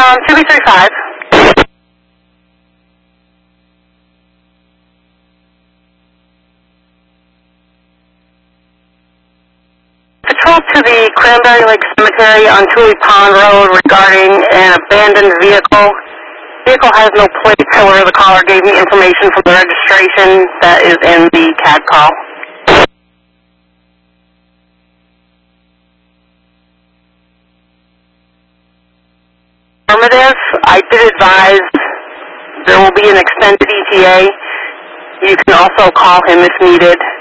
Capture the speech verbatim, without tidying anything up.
Um, two three five. Patrol to the Cranberry Lake Cemetery on Tully Pond Road regarding an abandoned vehicle. Vehicle has no plates, however the caller gave me information from the registration that is in the C A D call. Affirmative. I did advise there will be an extended E T A. You can also call him if needed.